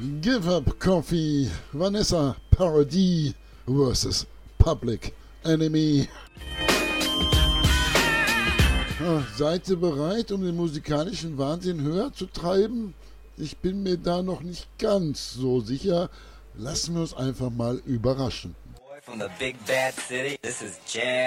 Give Up Coffee, Vanessa Paradis vs. Public Enemy. Seid ihr bereit, um den musikalischen Wahnsinn höher zu treiben? Ich bin mir da noch nicht ganz so sicher. Lassen wir uns einfach mal überraschen. From the big bad city, this is Jam.